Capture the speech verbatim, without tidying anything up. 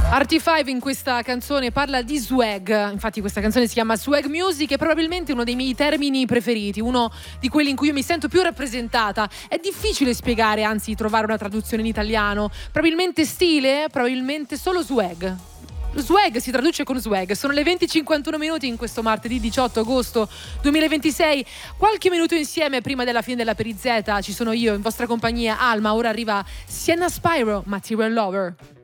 Artie Five in questa canzone parla di swag, infatti questa canzone si chiama Swag Music, è probabilmente uno dei miei termini preferiti, uno di quelli in cui io mi sento più rappresentata. È difficile spiegare, anzi trovare una traduzione in italiano, probabilmente stile, probabilmente solo swag. Swag si traduce con swag. Sono le venti e cinquantuno minuti in questo martedì diciotto agosto duemilaventisei. Qualche minuto insieme prima della fine della Perizeta ci sono io in vostra compagnia, Alma. Ora arriva Sienna Spyro, Material Lover.